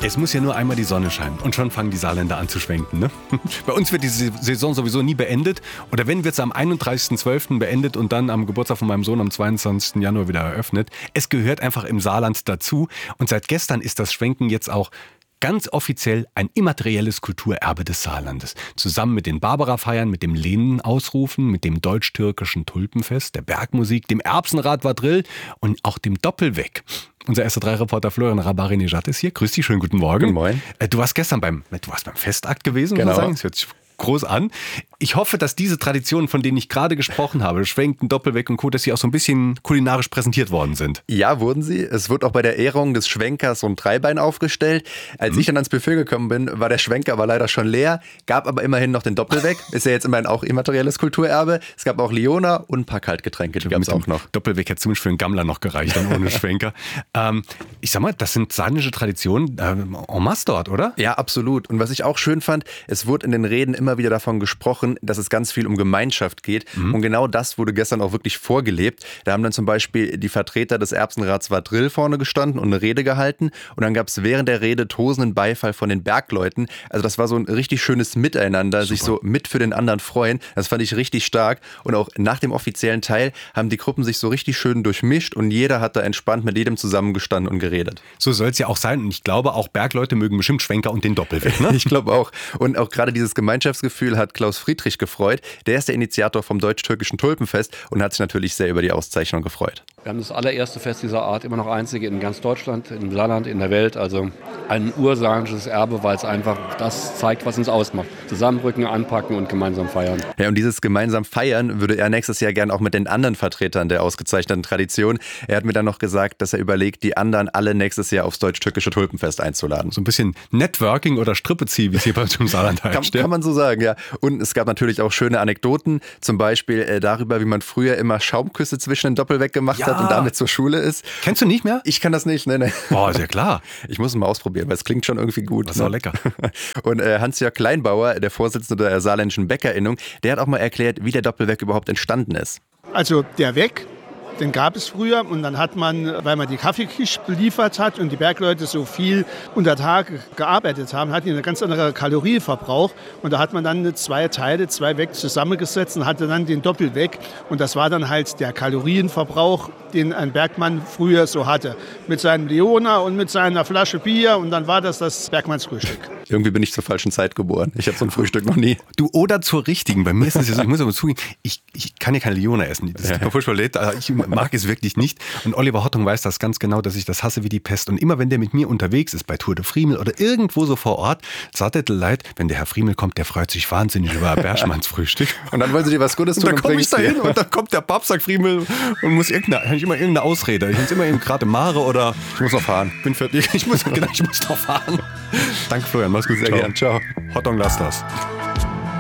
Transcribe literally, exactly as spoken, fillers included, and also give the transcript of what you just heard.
Es muss ja nur einmal die Sonne scheinen und schon fangen die Saarländer an zu schwenken. Ne? Bei uns wird die Saison sowieso nie beendet. Oder wenn, wird es am einunddreißigsten zwölften beendet und dann am Geburtstag von meinem Sohn am zweiundzwanzigsten Januar wieder eröffnet. Es gehört einfach im Saarland dazu. Und seit gestern ist das Schwenken jetzt auch ganz offiziell ein immaterielles Kulturerbe des Saarlandes. Zusammen mit den Barbara-Feiern, mit dem Lehnen-Ausrufen, mit dem deutsch-türkischen Tulpenfest, der Bergmusik, dem Erbsenrad-Quadrill und auch dem Doppelweg. Unser erster drei Reporter Florian Rabari-Nejad ist hier. Grüß dich, schönen guten Morgen. Guten Morgen. Du warst gestern beim, du warst beim Festakt gewesen, genau. muss man sagen. Das hört sich groß an. Ich hoffe, dass diese Traditionen, von denen ich gerade gesprochen habe, Schwenken, Doppelweg und Co., dass sie auch so ein bisschen kulinarisch präsentiert worden sind. Ja, wurden sie. Es wird auch bei der Ehrung des Schwenkers so ein Dreibein aufgestellt. Als mhm. ich dann ans Buffet gekommen bin, war der Schwenker aber leider schon leer, gab aber immerhin noch den Doppelweg. Ist ja jetzt immerhin auch immaterielles Kulturerbe. Es gab auch Liona und ein paar Kaltgetränke, die gab es auch noch. Doppelweg hätte zumindest für einen Gammler noch gereicht, dann ohne Schwenker. ähm, ich sag mal, das sind saarländische Traditionen ähm, en masse dort, oder? Ja, absolut. Und was ich auch schön fand, es wurde in den Reden immer wieder davon gesprochen, dass es ganz viel um Gemeinschaft geht. Mhm. Und genau das wurde gestern auch wirklich vorgelebt. Da haben dann zum Beispiel die Vertreter des Erbsenrads Quadrill vorne gestanden und eine Rede gehalten. Und dann gab es während der Rede tosenden Beifall von den Bergleuten. Also das war so ein richtig schönes Miteinander, Super. Sich so mit für den anderen freuen. Das fand ich richtig stark. Und auch nach dem offiziellen Teil haben die Gruppen sich so richtig schön durchmischt und jeder hat da entspannt mit jedem zusammengestanden und geredet. So soll es ja auch sein. Und ich glaube, auch Bergleute mögen bestimmt Schwenker und den Doppelweg. Ne? Ich glaube auch. Und auch gerade dieses Gemeinschaftsgefühl hat Klaus Friedrich gefreut. Der ist der Initiator vom deutsch-türkischen Tulpenfest und hat sich natürlich sehr über die Auszeichnung gefreut. Wir haben das allererste Fest dieser Art, immer noch einzige in ganz Deutschland, im Saarland, in der Welt. Also ein ursaarländisches Erbe, weil es einfach das zeigt, was uns ausmacht. Zusammenrücken, anpacken und gemeinsam feiern. Ja, und dieses gemeinsam feiern würde er nächstes Jahr gern auch mit den anderen Vertretern der ausgezeichneten Tradition. Er hat mir dann noch gesagt, dass er überlegt, die anderen alle nächstes Jahr aufs deutsch-türkische Tulpenfest einzuladen. So ein bisschen Networking oder Strippezieh, wie es hier bei uns im Saarland heißt. Kann, ja? kann man so sagen, ja. Und es gab natürlich auch schöne Anekdoten, zum Beispiel äh, darüber, wie man früher immer Schaumküsse zwischen den Doppelweg gemacht ja. hat und damit zur Schule ist. Kennst du nicht mehr? Ich kann das nicht, ne, ne. Boah, ist ja klar. Ich muss es mal ausprobieren, weil es klingt schon irgendwie gut. Das ist auch lecker. Und äh, Hans-Jörg Kleinbauer, der Vorsitzende der saarländischen Bäckerinnung, der hat auch mal erklärt, wie der Doppelweg überhaupt entstanden ist. Also der Weg, den gab es früher und dann hat man, weil man die Kaffeeküche beliefert hat und die Bergleute so viel unter Tag gearbeitet haben, hatten die einen ganz anderen Kalorienverbrauch und da hat man dann zwei Teile, zwei Weg zusammengesetzt und hatte dann den Doppelweg und das war dann halt der Kalorienverbrauch, den ein Bergmann früher so hatte. Mit seinem Leona und mit seiner Flasche Bier und dann war das das Bergmannsfrühstück. Irgendwie bin ich zur falschen Zeit geboren. Ich habe so ein Frühstück noch nie. Du, oder zur richtigen. Bei mir ist es ja so, ich muss aber zugeben, ich, ich kann ja keine Leona essen. Das ist ja furchtbar leid, ich mag es wirklich nicht. Und Oliver Hottung weiß das ganz genau, dass ich das hasse wie die Pest. Und immer wenn der mit mir unterwegs ist, bei Tour de Friemel oder irgendwo so vor Ort, sagt er leid, wenn der Herr Friemel kommt, der freut sich wahnsinnig über Berschmanns Frühstück. Und dann wollen sie dir was Gutes tun. Und dann komme ich da hin und dann kommt der Pappsack Friemel und muss irgendeine, habe ich immer irgendeine Ausrede. Ich muss immer eben gerade Mare oder ich muss noch fahren. Bin fertig. Ich muss, genau, ich muss noch fahren. Danke Florian, mach's gut. Sehr gerne. Ciao. Hottung, lass das.